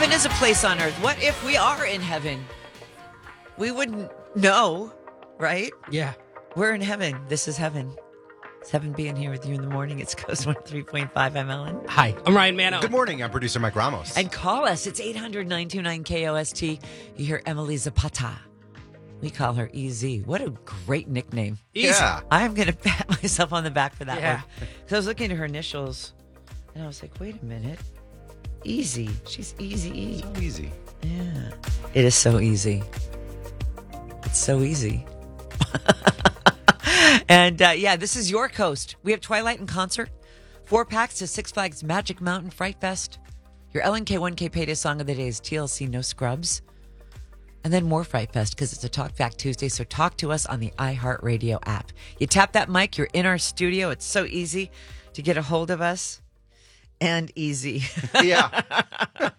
Heaven is a place on earth. What if we are in heaven? We wouldn't know, right? Yeah. We're in heaven. This is heaven. It's heaven being here with you in the morning. It's Coast 103.5. I'm Ellen. Hi, I'm Ryan Mano. Good morning. I'm producer Mike Ramos. And call us. It's 800-929-KOST. You hear Emily Zapata. We call her EZ. What a great nickname. Yeah. I'm going to pat myself on the back for that Yeah. one. Because I was looking at her initials, and I was like, wait a minute. Easy. She's Easy E. So easy. Yeah. It is so easy. It's so easy. And this is your coast. We have Twilight in concert, 4-packs to Six Flags Magic Mountain Fright Fest. Your LNK 1K payday song of the day is TLC No Scrubs. And then more Fright Fest because it's a Talk Back Tuesday. So talk to us on the iHeartRadio app. You tap that mic, you're in our studio. It's so easy to get a hold of us and easy. Yeah.